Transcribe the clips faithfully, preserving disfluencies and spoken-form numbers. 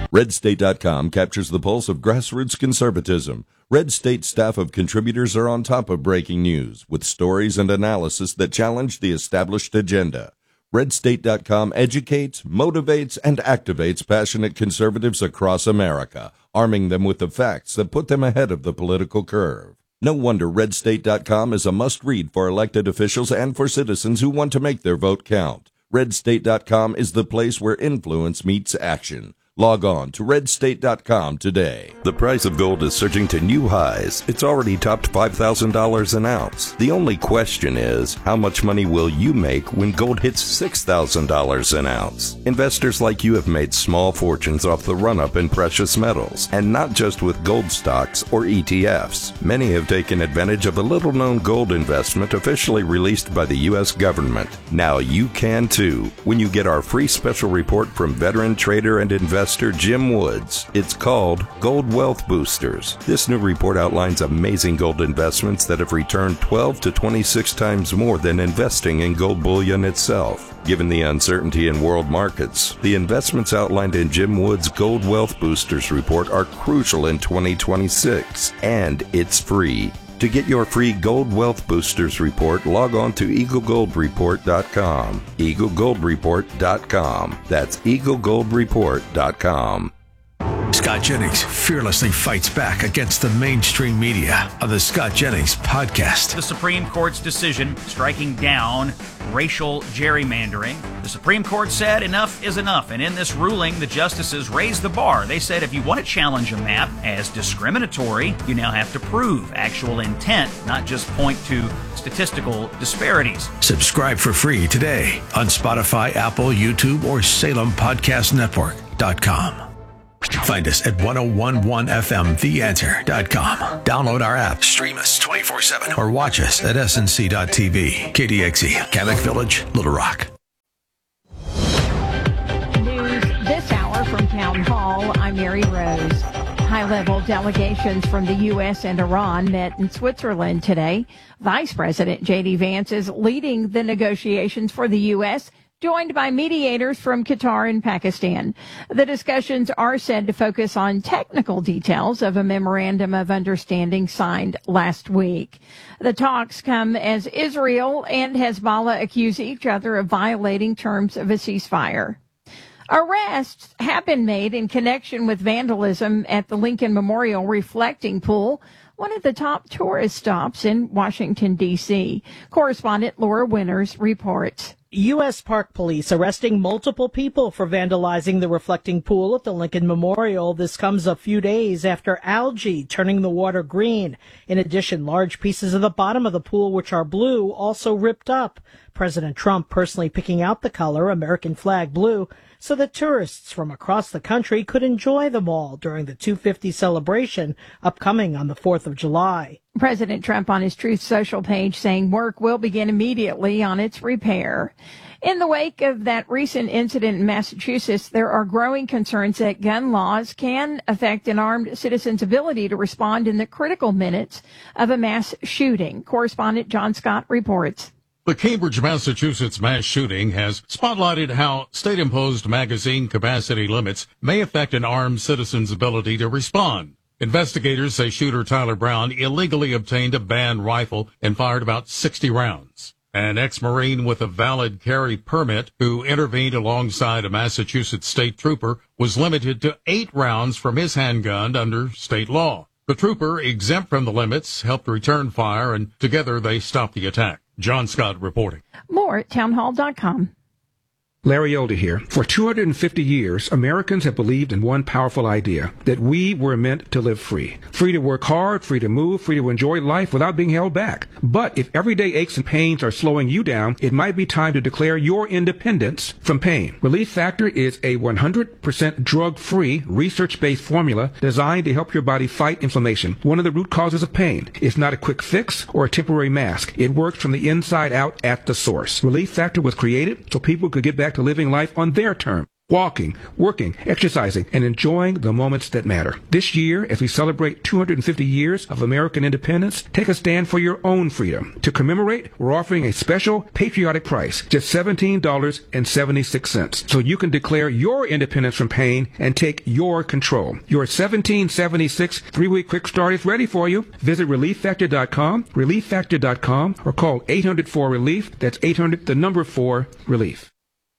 red state dot com captures the pulse of grassroots conservatism. Red State staff of contributors are on top of breaking news with stories and analysis that challenge the established agenda. red state dot com educates, motivates, and activates passionate conservatives across America, arming them with the facts that put them ahead of the political curve. No wonder red state dot com is a must-read for elected officials and for citizens who want to make their vote count. red state dot com is the place where influence meets action. Log on to red state dot com today. The price of gold is surging to new highs. It's already topped five thousand dollars an ounce. The only question is, how much money will you make when gold hits six thousand dollars an ounce? Investors like you have made small fortunes off the run-up in precious metals, and not just with gold stocks or E T Fs. Many have taken advantage of a little-known gold investment officially released by the U S government. Now you can too, when you get our free special report from veteran trader and investor Jim Woods. It's called Gold Wealth Boosters. This new report outlines amazing gold investments that have returned twelve to twenty-six times more than investing in gold bullion itself. Given the uncertainty in world markets, the investments outlined in Jim Woods' Gold Wealth Boosters report are crucial in twenty twenty-six, and it's free. To get your free Gold Wealth Boosters report, log on to eagle gold report dot com. eagle gold report dot com. That's eagle gold report dot com. Scott Jennings fearlessly fights back against the mainstream media on the Scott Jennings Podcast. The Supreme Court's decision striking down racial gerrymandering. The Supreme Court said enough is enough, and in this ruling, the justices raised the bar. They said if you want to challenge a map as discriminatory, you now have to prove actual intent, not just point to statistical disparities. Subscribe for free today on Spotify, Apple, YouTube, or Salem Podcast Network dot com. Find us at ten eleven F M the answer dot com. Download our app, stream us twenty-four seven, or watch us at S N C dot T V. K D X E, Kamek Village, Little Rock. News this hour from Town Hall. I'm Mary Rose. High-level delegations from the U S and Iran met in Switzerland today. Vice President J D Vance is leading the negotiations for the U S, joined by mediators from Qatar and Pakistan. The discussions are said to focus on technical details of a memorandum of understanding signed last week. The talks come as Israel and Hezbollah accuse each other of violating terms of a ceasefire. Arrests have been made in connection with vandalism at the Lincoln Memorial Reflecting Pool, one of the top tourist stops in Washington, D C. Correspondent Laura Winters reports. U S Park Police arresting multiple people for vandalizing the reflecting pool at the Lincoln Memorial. This comes a few days after algae turning the water green. In addition, large pieces of the bottom of the pool, which are blue, also ripped up. President Trump personally picking out the color, American flag blue, so that tourists from across the country could enjoy them all during the two fifty celebration upcoming on the fourth of July. President Trump on his Truth Social page saying work will begin immediately on its repair. In the wake of that recent incident in Massachusetts, there are growing concerns that gun laws can affect an armed citizen's ability to respond in the critical minutes of a mass shooting. Correspondent John Scott reports. The Cambridge, Massachusetts mass shooting has spotlighted how state-imposed magazine capacity limits may affect an armed citizen's ability to respond. Investigators say shooter Tyler Brown illegally obtained a banned rifle and fired about sixty rounds. An ex-Marine with a valid carry permit who intervened alongside a Massachusetts state trooper was limited to eight rounds from his handgun under state law. The trooper, exempt from the limits, helped return fire, and together they stopped the attack. John Scott reporting. More at town hall dot com. Larry Elder here. For two hundred fifty years, Americans have believed in one powerful idea, that we were meant to live free. Free to work hard, free to move, free to enjoy life without being held back. But if everyday aches and pains are slowing you down, it might be time to declare your independence from pain. Relief Factor is a one hundred percent drug-free, research-based formula designed to help your body fight inflammation, one of the root causes of pain. It's not a quick fix or a temporary mask. It works from the inside out at the source. Relief Factor was created so people could get back to living life on their terms. walking, working, exercising, and enjoying the moments that matter. This year, as we celebrate two hundred fifty years of American independence, take a stand for your own freedom. To commemorate, we're offering a special patriotic price, just seventeen dollars and seventy-six cents, so you can declare your independence from pain and take your control. Your seventeen seventy-six three-week quick start is ready for you. Visit relief factor dot com, relief factor dot com, or call eight hundred four relief. That's eight hundred, the number four, relief.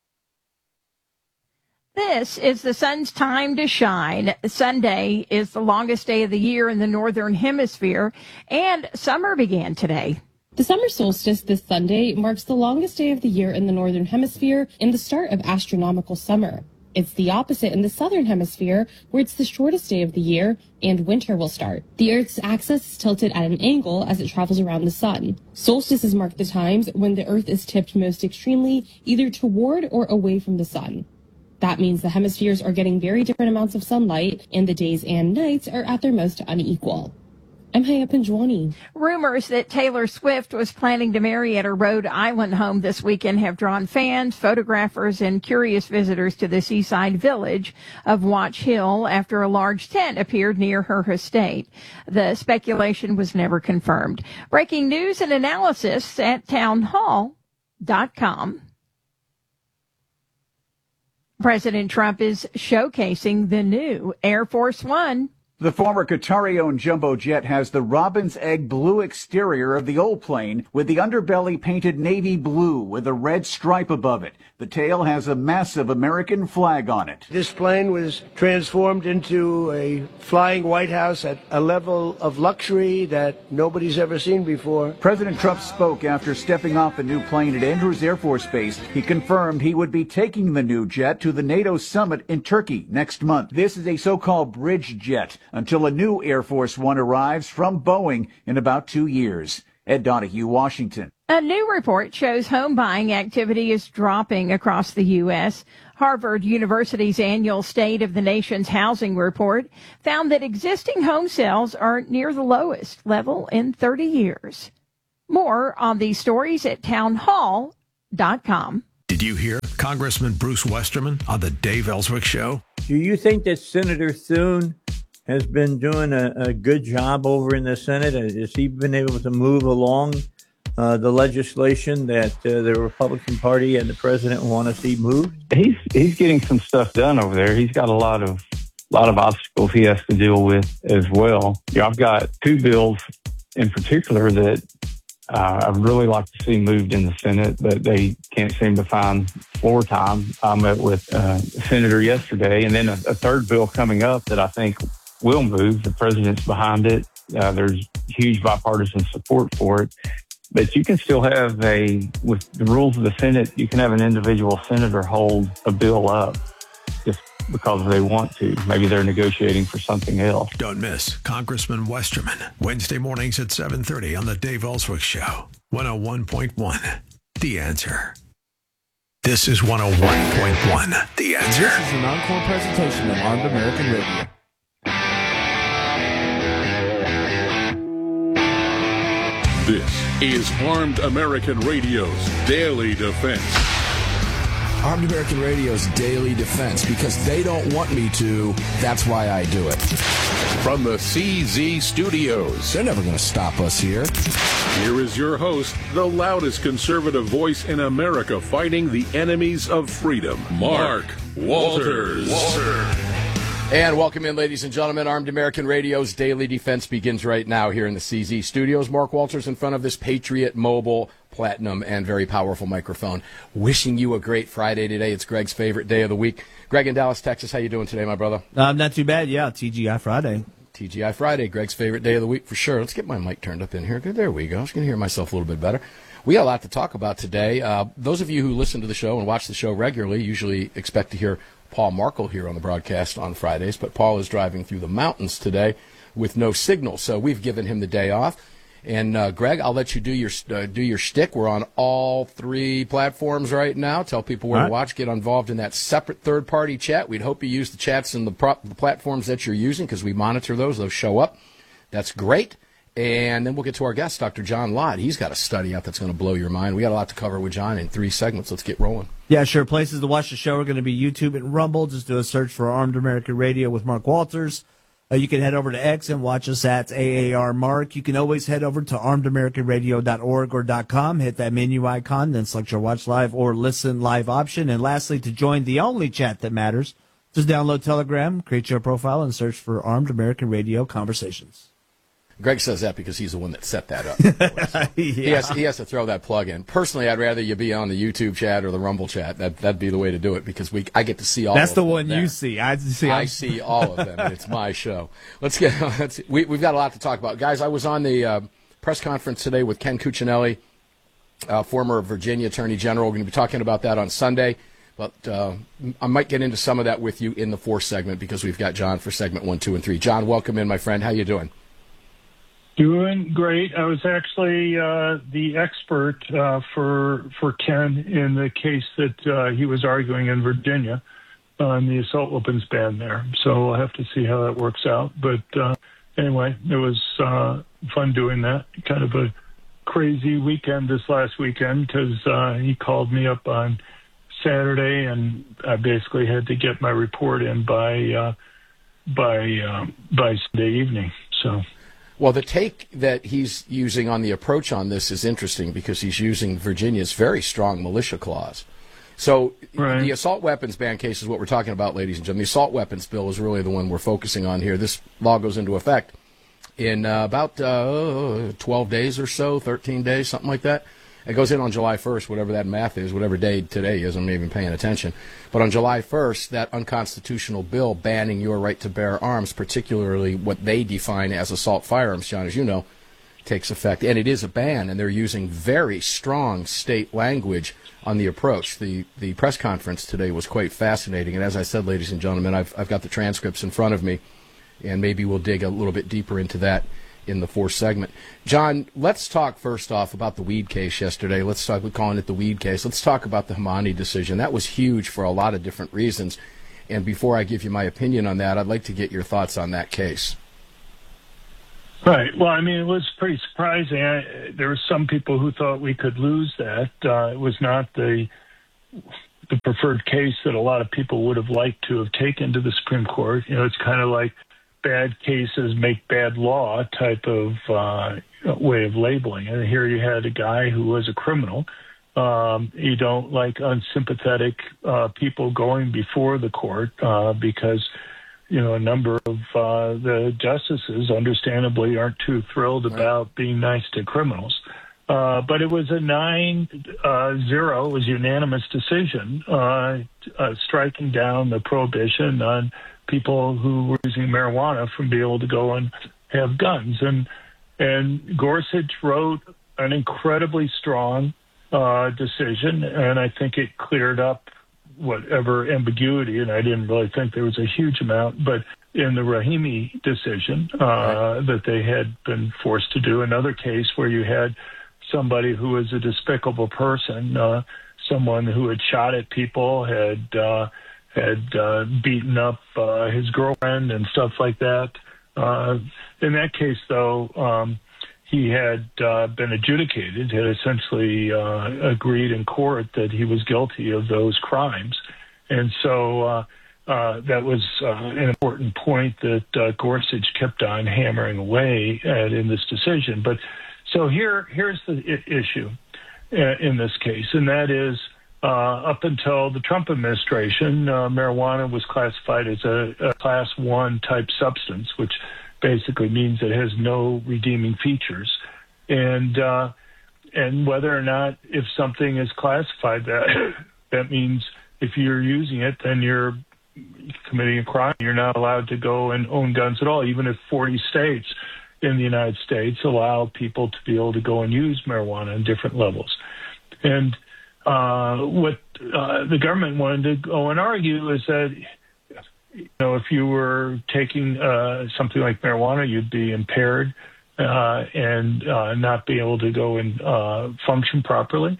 This is the sun's time to shine. Sunday is the longest day of the year in the Northern Hemisphere, and summer began today. The summer solstice this Sunday marks the longest day of the year in the Northern Hemisphere and the start of astronomical summer. It's the opposite in the Southern Hemisphere, where it's the shortest day of the year and winter will start. The Earth's axis is tilted at an angle as it travels around the sun. Solstices mark the times when the Earth is tipped most extremely, either toward or away from the sun. That means the hemispheres are getting very different amounts of sunlight, and the days and nights are at their most unequal. I'm Haya Panjwani. Rumors that Taylor Swift was planning to marry at her Rhode Island home this weekend have drawn fans, photographers, and curious visitors to the seaside village of Watch Hill after a large tent appeared near her estate. The speculation was never confirmed. Breaking news and analysis at town hall dot com. President Trump is showcasing the new Air Force One. The former Qatari-owned jumbo jet has the robin's egg blue exterior of the old plane with the underbelly painted navy blue with a red stripe above it. The tail has a massive American flag on it. This plane was transformed into a flying White House at a level of luxury that nobody's ever seen before. President Trump spoke after stepping off the new plane at Andrews Air Force Base. He confirmed he would be taking the new jet to the NATO summit in Turkey next month. This is a so-called bridge jet until a new Air Force One arrives from Boeing in about two years. Ed Donahue, Washington. A new report shows home buying activity is dropping across the U S. Harvard University's annual State of the Nation's Housing Report found that existing home sales are near the lowest level in thirty years. More on these stories at town hall dot com. Did you hear Congressman Bruce Westerman on the Dave Ellswick Show? Do you think that Senator Thune has been doing a, a good job over in the Senate? Has he been able to move along uh, the legislation that uh, the Republican Party and the president want to see moved? He's he's getting some stuff done over there. He's got a lot of lot of obstacles he has to deal with as well. Yeah, I've got two bills in particular that uh, I'd really like to see moved in the Senate, but they can't seem to find floor time. I met with uh, a senator yesterday, and then a, a third bill coming up that I think will move. The president's behind it. Uh, there's huge bipartisan support for it. But you can still have a, with the rules of the Senate, you can have an individual senator hold a bill up just because they want to. Maybe they're negotiating for something else. Don't miss Congressman Westerman, Wednesday mornings at seven thirty on the Dave Ellswick Show. one oh one point one, The Answer. This is one oh one point one, The Answer. This is an encore presentation of Armed American Radio. This is Armed American Radio's Daily Defense. Armed American Radio's Daily Defense, because they don't want me to, that's why I do it. From the C Z Studios. They're never going to stop us here. Here is your host, the loudest conservative voice in America fighting the enemies of freedom, Mark Walters. Walter. And welcome in, ladies and gentlemen. Armed American Radio's Daily Defense begins right now here in the C Z Studios. Mark Walters in front of this Patriot Mobile Platinum and very powerful microphone. Wishing you a great Friday today. It's Greg's favorite day of the week. Greg in Dallas, Texas, how you doing today, my brother? Um, not too bad, yeah. T G I Friday. T G I Friday, Greg's favorite day of the week for sure. Let's get my mic turned up in here. Good, there we go. I was going to hear myself a little bit better. We got a lot to talk about today. Uh, those of you who listen to the show and watch the show regularly usually expect to hear Paul Markle here on the broadcast on Fridays, but Paul is driving through the mountains today with no signal, so we've given him the day off. And uh, Greg, I'll let you do your uh, do your shtick. We're on all three platforms right now. Tell people where all to right. watch. Get involved in that separate third-party chat. We'd hope you use the chats and the, prop, the platforms that you're using because we monitor those. Those show up. That's great. And then we'll get to our guest, Doctor John Lott. He's got a study out that's going to blow your mind. We got a lot to cover with John in three segments. Let's get rolling. Yeah, sure. Places to watch the show are going to be YouTube and Rumble. Just do a search for Armed American Radio with Mark Walters. Uh, you can head over to X and watch us at A A R Mark. You can always head over to armed american radio dot org or .com, hit that menu icon, then select your watch live or listen live option. And lastly, to join the only chat that matters, just download Telegram, create your profile, and search for Armed American Radio Conversations. Greg says that because he's the one that set that up. So yeah. he, has, he has to throw that plug in. Personally, I'd rather you be on the YouTube chat or the Rumble chat. That, that'd be the way to do it because we I get to see all That's of the them one there. you see. I see, I see all of them, and it's my show. Let's get let's, we, we've got a lot to talk about. Guys, I was on the uh, press conference today with Ken Cuccinelli, uh, former Virginia Attorney General. We're going to be talking about that on Sunday. But uh, I might get into some of that with you in the fourth segment because we've got John for segment one, two, and three. John, welcome in, my friend. How you doing? Doing great. I was actually uh, the expert uh, for for Ken in the case that uh, he was arguing in Virginia on the assault weapons ban there. So we'll have to see how that works out. But uh, anyway, it was uh, fun doing that. Kind of a crazy weekend this last weekend because uh, he called me up on Saturday, and I basically had to get my report in by uh, by uh, by Sunday evening. So. Well, the take that he's using on the approach on this is interesting because he's using Virginia's very strong militia clause. So right. The assault weapons ban case is what we're talking about, ladies and gentlemen. The assault weapons bill is really the one we're focusing on here. This law goes into effect in uh, about uh, twelve days or so, thirteen days, something like that. It goes in on July first, whatever that math is, whatever day today is. I'm not even paying attention. But on July first, that unconstitutional bill banning your right to bear arms, particularly what they define as assault firearms, John, as you know, takes effect. And it is a ban, and they're using very strong state language on the approach. The the press conference today was quite fascinating. And as I said, ladies and gentlemen, I've, I've got the transcripts in front of me, and maybe we'll dig a little bit deeper into that in the fourth segment. John, let's talk first off about the Weed case yesterday. Let's talk, we're calling it the Weed case. Let's talk about the Hamani decision. That was huge for a lot of different reasons. And before I give you my opinion on that, I'd like to get your thoughts on that case. Right. Well, I mean, it was pretty surprising. I, there were some people who thought we could lose that. Uh, it was not the the preferred case that a lot of people would have liked to have taken to the Supreme Court. You know, it's kind of like bad cases make bad law type of uh, way of labeling it. And here you had a guy who was a criminal. Um, you don't like unsympathetic uh, people going before the court uh, because, you know, a number of uh, the justices understandably aren't too thrilled about being nice to criminals. Uh, but it was a nine uh, zero, it was a unanimous decision, uh, uh, striking down the prohibition on people who were using marijuana from being able to go and have guns. And and Gorsuch wrote an incredibly strong uh, decision, and I think it cleared up whatever ambiguity, and I didn't really think there was a huge amount, but in the Rahimi decision uh, right. that they had been forced to do, another case where you had somebody who was a despicable person, uh, someone who had shot at people, had uh, had uh, beaten up uh, his girlfriend and stuff like that. Uh, in that case, though, um, he had uh, been adjudicated, had essentially uh, agreed in court that he was guilty of those crimes. And so uh, uh, that was uh, an important point that uh, Gorsuch kept on hammering away at in this decision. But so here, here's the I- issue uh, in this case, and that is, Uh, up until the Trump administration, uh, marijuana was classified as a, a class one type substance, which basically means it has no redeeming features. And uh, and whether or not, if something is classified that, that means if you're using it, then you're committing a crime. You're not allowed to go and own guns at all, even if forty states in the United States allow people to be able to go and use marijuana on different levels. And Uh, what uh, the government wanted to go and argue is that, you know, if you were taking uh, something like marijuana, you'd be impaired uh, and uh, not be able to go and uh, function properly.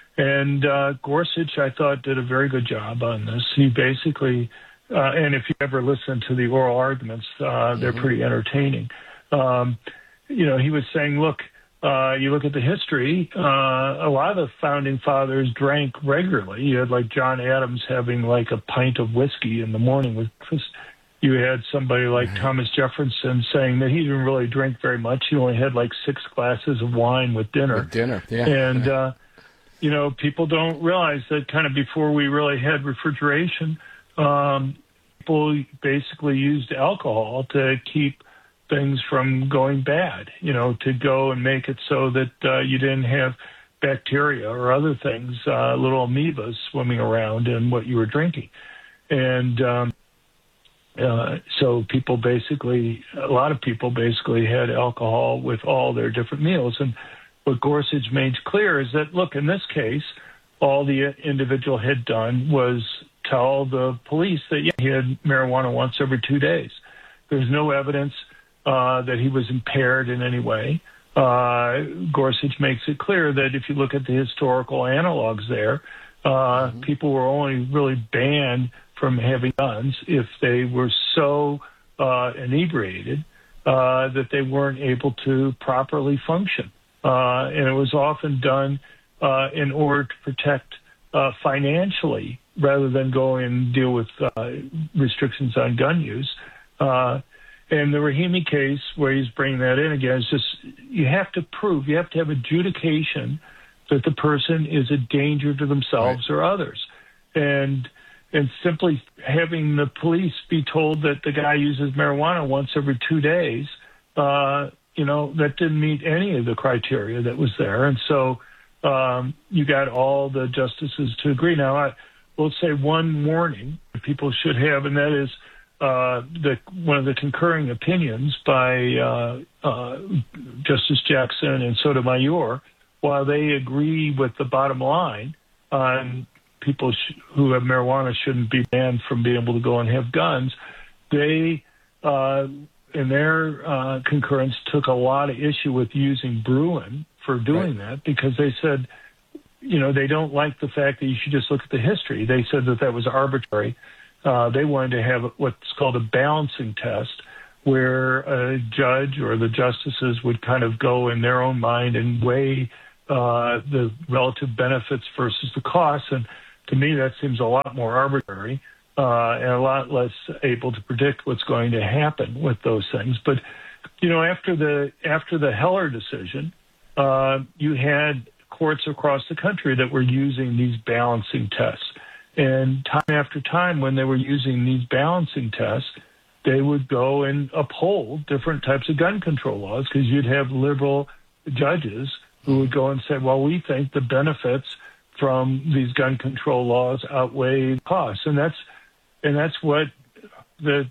And uh, Gorsuch, I thought, did a very good job on this. He basically, uh, and if you ever listen to the oral arguments, uh, they're mm-hmm. pretty entertaining. Um, you know, he was saying, look, uh, you look at the history, uh, a lot of the founding fathers drank regularly. You had like John Adams having like a pint of whiskey in the morning with breakfast. You had somebody like mm-hmm. Thomas Jefferson saying that he didn't really drink very much. He only had like six glasses of wine with dinner. With dinner, yeah. And, uh, you know, people don't realize that kind of before we really had refrigeration, um, people basically used alcohol to keep things from going bad, you know, to go and make it so that uh, you didn't have bacteria or other things, uh, little amoebas swimming around in what you were drinking. And um, uh, so people basically, a lot of people basically had alcohol with all their different meals. And what Gorsuch made clear is that, look, in this case, all the individual had done was tell the police that yeah, he had marijuana once every two days. There's no evidence uh, that he was impaired in any way. Uh, Gorsuch makes it clear that if you look at the historical analogs there, uh, mm-hmm. people were only really banned from having guns if they were so uh, inebriated uh, that they weren't able to properly function. Uh, and it was often done uh, in order to protect uh, financially rather than go and deal with uh, restrictions on gun use. Uh, and the Rahimi case, where he's bringing that in again, is just you have to prove, you have to have adjudication that the person is a danger to themselves right. or others. And and simply having the police be told that the guy uses marijuana once every two days, uh, you know, that didn't meet any of the criteria that was there. And so um, you got all the justices to agree. Now, I will say one warning people should have, and that is uh, the one of the concurring opinions by uh, uh, Justice Jackson and Sotomayor, while they agree with the bottom line on people sh- who have marijuana shouldn't be banned from being able to go and have guns, they uh, in their uh, concurrence, took a lot of issue with using Bruin for doing right. that because they said, you know, they don't like the fact that you should just look at the history. They said that that was arbitrary. Uh, they wanted to have what's called a balancing test where a judge or the justices would kind of go in their own mind and weigh uh, the relative benefits versus the costs. And to me, that seems a lot more arbitrary. Uh, and a lot less able to predict what's going to happen with those things. But, you know, after the after the Heller decision, uh, you had courts across the country that were using these balancing tests. And time after time, when they were using these balancing tests, they would go and uphold different types of gun control laws because you'd have liberal judges who would go and say, well, we think the benefits from these gun control laws outweigh costs. And that's And that's what the